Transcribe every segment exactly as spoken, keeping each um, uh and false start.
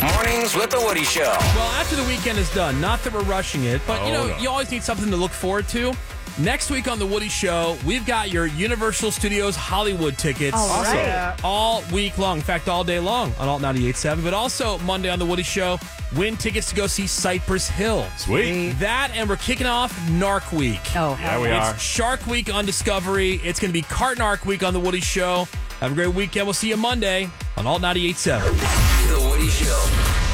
Mornings with the Woody Show. Well, after the weekend is done, not that we're rushing it, but Oh, you know, no. you always need something to look forward to. Next week on the Woody Show, we've got your Universal Studios Hollywood tickets All right. all week long. In fact, all day long on Alt ninety-eight point seven. But also Monday on the Woody Show, win tickets to go see Cypress Hill. Sweet. That, and we're kicking off Narc Week. Oh, Yeah, we It's are. Shark Week on Discovery. It's going to be Cart Narc Week on the Woody Show. Have a great weekend. We'll see you Monday on Alt ninety-eight point seven. The Woody Show.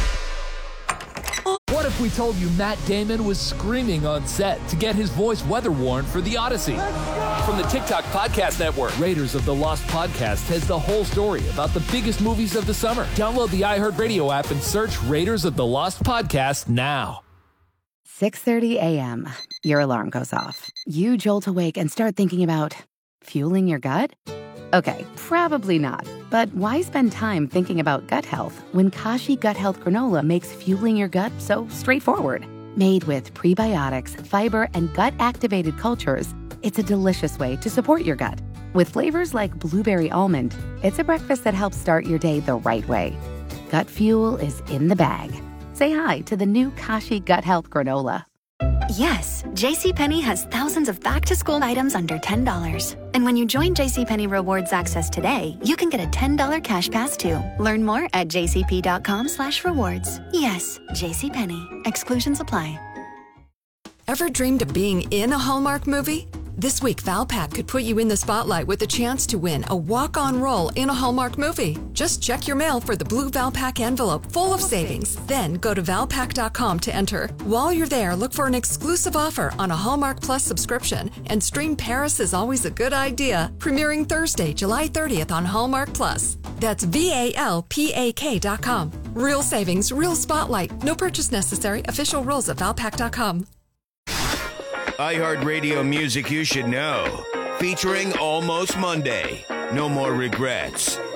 What if we told you Matt Damon was screaming on set to get his voice weather warned for The Odyssey? From the TikTok Podcast Network, Raiders of the Lost Podcast has the whole story about the biggest movies of the summer. Download the iHeartRadio app and search Raiders of the Lost Podcast now. six thirty a.m. Your alarm goes off. You jolt awake and start thinking about fueling your gut? Okay, probably not. But why spend time thinking about gut health when Kashi Gut Health Granola makes fueling your gut so straightforward? Made with prebiotics, fiber, and gut-activated cultures, it's a delicious way to support your gut. With flavors like blueberry almond, it's a breakfast that helps start your day the right way. Gut fuel is in the bag. Say hi to the new Kashi Gut Health Granola. Yes, JCPenney has thousands of back-to-school items under ten dollars. And when you join JCPenney Rewards Access today, you can get a ten dollars cash pass too. Learn more at jcp.com slash rewards. Yes, JCPenney. Exclusions apply. Ever dreamed of being in a Hallmark movie? This week, Valpak could put you in the spotlight with a chance to win a walk-on role in a Hallmark movie. Just check your mail for the blue Valpak envelope full of savings. Then go to valpak dot com to enter. While you're there, look for an exclusive offer on a Hallmark Plus subscription and stream Paris is Always a Good Idea, premiering Thursday, July thirtieth on Hallmark Plus. That's V A L P A K dot com. Real savings, real spotlight. No purchase necessary. Official rules at valpak dot com. iHeartRadio music you should know. Featuring Almost Monday. No More Regrets.